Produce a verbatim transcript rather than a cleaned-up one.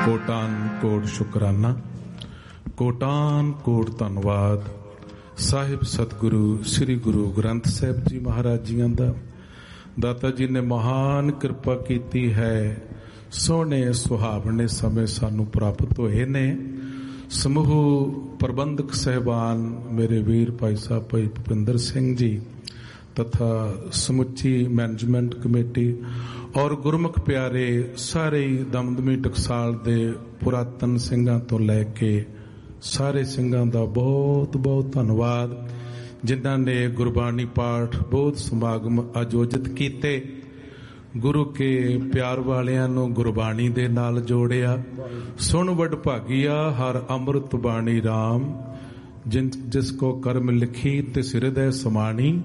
ਕੋਟਾਨ ਕੋਟ ਸ਼ੁਕਰਾਨਾ, ਕੋਟਾਨ ਕੋਟ ਧੰਨਵਾਦ ਸਾਹਿਬ ਸਤਿਗੁਰੂ ਸ੍ਰੀ ਗੁਰੂ ਗ੍ਰੰਥ ਸਾਹਿਬ ਜੀ ਮਹਾਰਾਜ ਜੀਆਂ ਦਾ। ਦਾਤਾ ਜੀ ਨੇ ਮਹਾਨ ਕਿਰਪਾ ਕੀਤੀ ਹੈ, ਸੋਹਣੇ ਸੁਹਾਵਣੇ ਸਮੇਂ ਸਾਨੂੰ ਪ੍ਰਾਪਤ ਹੋਏ ਨੇ। ਸਮੂਹ ਪ੍ਰਬੰਧਕ ਸਹਿਬਾਨ ਮੇਰੇ ਵੀਰ ਭਾਈ ਸਾਹਿਬ ਭਾਈ ਭੁਪਿੰਦਰ ਸਿੰਘ ਜੀ ਤਥਾ ਸਮੁੱਚੀ ਮੈਨੇਜਮੈਂਟ ਕਮੇਟੀ ਔਰ ਗੁਰਮੁਖ ਪਿਆਰੇ ਸਾਰੇ ਦਮਦਮੀ ਟਕਸਾਲ ਦੇ ਪੁਰਾਤਨ ਸਿੰਘਾਂ ਤੋਂ ਲੈ ਕੇ ਸਾਰੇ ਸਿੰਘਾਂ ਦਾ ਬਹੁਤ ਬਹੁਤ ਧੰਨਵਾਦ, ਜਿਨ੍ਹਾਂ ਨੇ ਗੁਰਬਾਣੀ ਪਾਠ ਬਹੁਤ ਸਮਾਗਮ ਆਯੋਜਿਤ ਕੀਤੇ। ਗੁਰੂ ਕੇ ਪਿਆਰ ਵਾਲਿਆਂ ਨੂੰ ਗੁਰਬਾਣੀ ਦੇ ਨਾਲ ਜੋੜਿਆ। ਸੁਣ ਵਡਭਾਗੀਆ ਹਰ ਅੰਮ੍ਰਿਤ ਬਾਣੀ ਰਾਮ, ਜਿਨ ਜਿਸ ਕੋ ਕਰਮ ਲਿਖੀ ਤਿਸ ਹਿਰਦੈ ਸਮਾਣੀ।